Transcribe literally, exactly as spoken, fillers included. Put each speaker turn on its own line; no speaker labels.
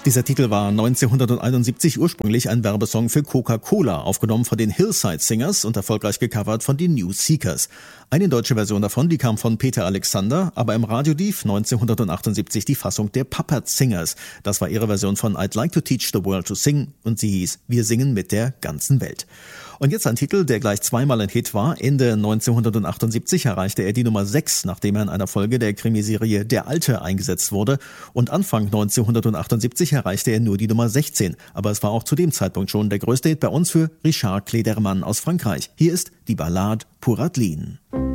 Dieser Titel war neunzehnhunderteinundsiebzig ursprünglich ein Werbesong für Coca-Cola, aufgenommen von den Hillside Singers und erfolgreich gecovert von den New Seekers. Eine deutsche Version davon, die kam von Peter Alexander, aber im Radio lief neunzehnhundertachtundsiebzig die Fassung der Puppet Singers. Das war ihre Version von I'd Like to Teach the World to Sing und sie hieß Wir singen mit der ganzen Welt. Und jetzt ein Titel, der gleich zweimal ein Hit war. Ende neunzehnhundertachtundsiebzig erreichte er die Nummer sechs, nachdem er in einer Folge der Krimiserie Der Alte eingesetzt wurde. Und Anfang neunzehnhundertachtundsiebzig erreichte er nur die Nummer sechzehn. Aber es war auch zu dem Zeitpunkt schon der größte Hit bei uns für Richard Cléderman aus Frankreich. Hier ist die Ballade pour Adeline.